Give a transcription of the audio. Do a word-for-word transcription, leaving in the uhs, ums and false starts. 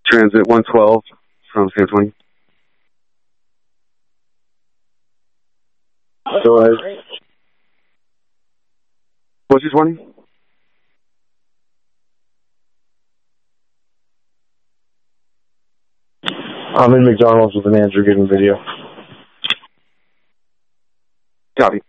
Transit one twelve from San Antonio. So, uh, what's your twenty? I'm in McDonald's with an Andrew getting video. Copy.